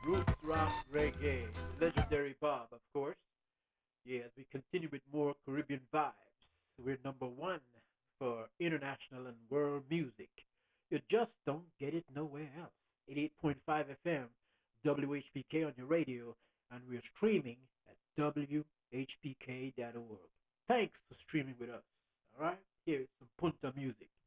roots rock reggae, legendary Bob, of course. Yeah, as we continue with more Caribbean vibes, we're number one for international and world music. You just don't get it nowhere else. 88.5 FM, WHPK on your radio, and we're streaming at WHPK.org. Thanks for streaming with us. All right, here's some Punta music.